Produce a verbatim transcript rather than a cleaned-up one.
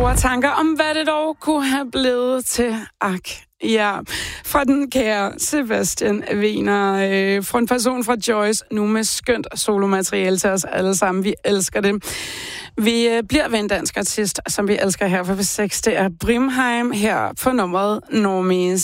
store tanker om, hvad det dog kunne have blevet til. Ak, ja. Fra den kære Sebastian Wiener, øh, frontperson fra Joyce, nu med skønt solomateriale til os alle sammen. Vi elsker det. Vi øh, bliver ved en dansk artist, som vi elsker her for seks. Det er Brimheim her på nummeret Normies.